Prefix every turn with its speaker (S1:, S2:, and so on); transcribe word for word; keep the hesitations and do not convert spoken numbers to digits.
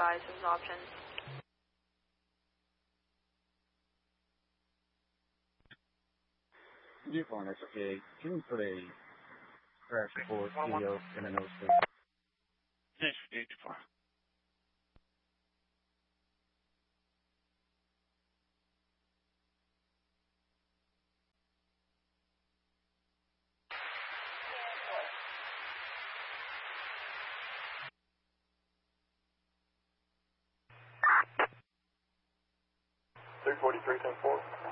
S1: advise those options.
S2: Viewpoint, that's okay. Can you put a crash report video in the notes, please?
S3: Yes, eighty-four.
S4: three forty-three, ten four.